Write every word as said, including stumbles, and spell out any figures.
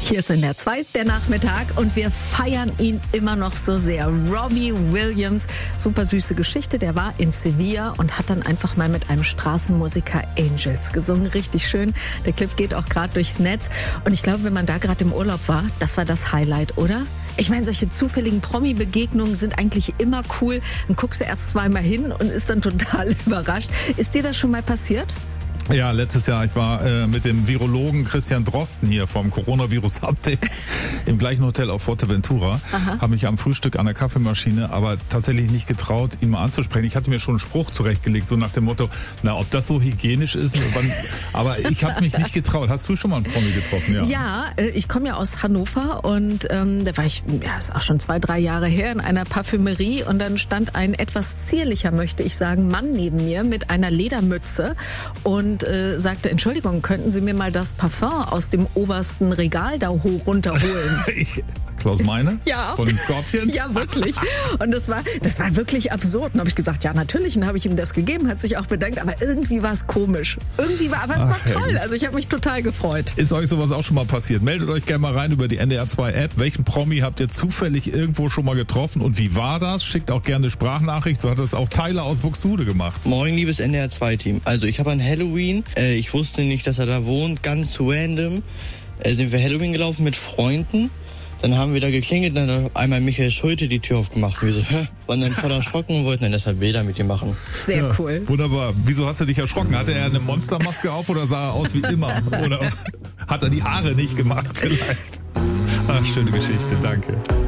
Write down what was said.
Hier ist in der zwei der Nachmittag und wir feiern ihn immer noch so sehr. Robbie Williams, super süße Geschichte, der war in Sevilla und hat dann einfach mal mit einem Straßenmusiker Angels gesungen. Richtig schön. Der Clip geht auch gerade durchs Netz und ich glaube, wenn man da gerade im Urlaub war, das war das Highlight, oder? Ich meine, solche zufälligen Promi-Begegnungen sind eigentlich immer cool. Dann guckst du erst zweimal hin und ist dann total überrascht. Ist dir das schon mal passiert? Ja, letztes Jahr, ich war äh, mit dem Virologen Christian Drosten hier vom Coronavirus-Update im gleichen Hotel auf Fuerteventura. Habe mich am Frühstück an der Kaffeemaschine aber tatsächlich nicht getraut, ihn mal anzusprechen. Ich hatte mir schon einen Spruch zurechtgelegt, so nach dem Motto, na, ob das so hygienisch ist, wann, aber ich habe mich nicht getraut. Hast du schon mal einen Promi getroffen? Ja, ja äh, ich komme ja aus Hannover und ähm, da war ich, ja, ist auch schon zwei, drei Jahre her, in einer Parfümerie und dann stand ein etwas zierlicher, möchte ich sagen, Mann neben mir mit einer Ledermütze und Und äh, sagte, Entschuldigung, könnten Sie mir mal das Parfum aus dem obersten Regal da hoch runterholen? ich, Klaus Meine? Ja. Von den Scorpions? Ja, wirklich. Und das war, das war wirklich absurd. Und habe ich gesagt, ja, natürlich. Und dann habe ich ihm das gegeben, hat sich auch bedankt. Aber irgendwie war es komisch. Irgendwie war, aber es war Ach, toll. ja, also ich habe mich total gefreut. Ist euch sowas auch schon mal passiert? Meldet euch gerne mal rein über die N D R zwei App. Welchen Promi habt ihr zufällig irgendwo schon mal getroffen? Und wie war das? Schickt auch gerne eine Sprachnachricht. So hat es auch Tyler aus Buxtehude gemacht. Moin, liebes N D R zwei Team. Also ich habe an Halloween, äh, ich wusste nicht, dass er da wohnt, ganz random, äh, sind wir Halloween gelaufen mit Freunden. Dann haben wir da geklingelt und dann hat einmal Michael Schulte die Tür aufgemacht. Und wir so, hä? Waren dann voll erschrocken und wollten dann deshalb Bilder mit ihm machen. Sehr ja, cool. Wunderbar. Wieso hast du dich erschrocken? Hatte er eine Monstermaske auf oder sah er aus wie immer? Oder hat er die Haare nicht gemacht vielleicht? Ach, schöne Geschichte, danke.